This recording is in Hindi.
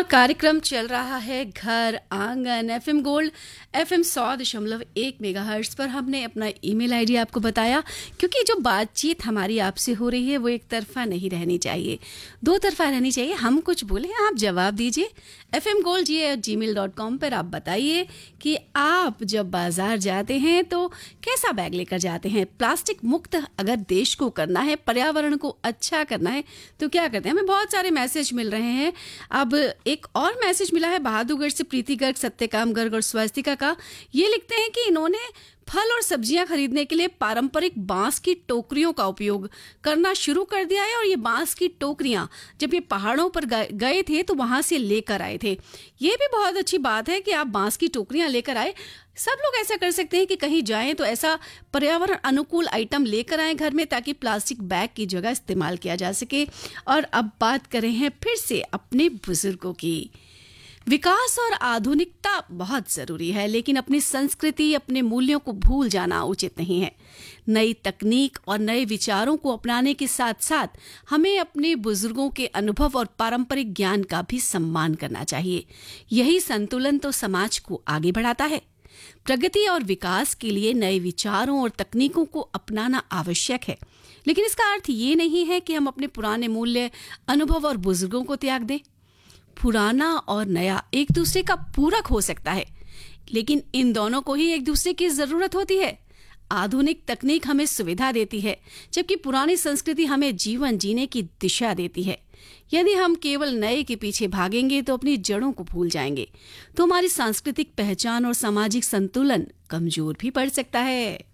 और कार्यक्रम चल रहा है घर आंगन एफएम गोल्ड एफएम 100.1 मेगाहर्ट्ज पर। हमने अपना ईमेल आईडी आपको बताया, क्योंकि जो बातचीत हमारी आपसे हो रही है वो एक तरफा नहीं रहनी चाहिए, दो तरफा रहनी चाहिए। हम कुछ बोले, आप जवाब दीजिए। fmgold@gmail.com पर आप बताइए कि आप जब बाजार जाते हैं तो कैसा बैग लेकर जाते हैं। प्लास्टिक मुक्त अगर देश को करना है, पर्यावरण को अच्छा करना है तो क्या करते हैं। हमें बहुत सारे मैसेज मिल रहे हैं। अब एक और मैसेज मिला है बहादुरगढ़ से प्रीति गर्ग, सत्यकाम गर्ग और स्वस्तिका का। ये लिखते हैं कि इन्होंने फल और सब्जियां खरीदने के लिए पारंपरिक बांस की टोकरियों का उपयोग करना शुरू कर दिया है। और ये बांस की टोकरियां जब ये पहाड़ों पर गए थे तो वहां से लेकर आए थे। ये भी बहुत अच्छी बात है कि आप बांस की टोकरियां लेकर आए। सब लोग ऐसा कर सकते हैं कि कहीं जाएं तो ऐसा पर्यावरण अनुकूल आइटम लेकर आएं घर में, ताकि प्लास्टिक बैग की जगह इस्तेमाल किया जा सके। और अब बात करें हैं फिर से अपने बुजुर्गों की। विकास और आधुनिकता बहुत ज़रूरी है, लेकिन अपनी संस्कृति, अपने मूल्यों को भूल जाना उचित नहीं है। नई तकनीक और नए विचारों को अपनाने के साथ साथ हमें अपने बुजुर्गों के अनुभव और पारंपरिक ज्ञान का भी सम्मान करना चाहिए। यही संतुलन तो समाज को आगे बढ़ाता है। प्रगति और विकास के लिए नए विचारों और तकनीकों को अपनाना आवश्यक है, लेकिन इसका अर्थ ये नहीं है कि हम अपने पुराने मूल्य, अनुभव और बुजुर्गों को त्याग दें। पुराना और नया एक दूसरे का पूरक हो सकता है, लेकिन इन दोनों को ही एक दूसरे की जरूरत होती है। आधुनिक तकनीक हमें सुविधा देती है, जबकि पुरानी संस्कृति हमें जीवन जीने की दिशा देती है। यदि हम केवल नए के पीछे भागेंगे तो अपनी जड़ों को भूल जाएंगे, तो हमारी सांस्कृतिक पहचान और सामाजिक संतुलन कमजोर भी पड़ सकता है।